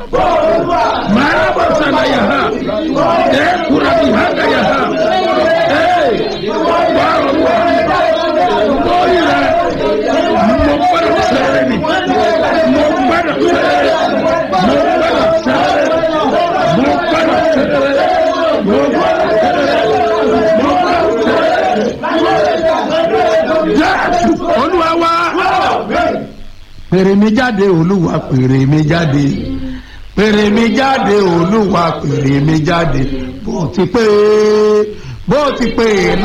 Maraba sana yaha. Kurabi hada yaha. Pèrè mi jáde Olúwa, pèrè mi jáde, pèrè mi jáde Olúwa, pèrè mi jáde, bó ti pé